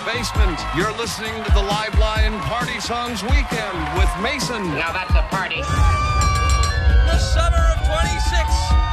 basement. You're listening to the Live Line Party Songs Weekend with Mason. Now that's a party.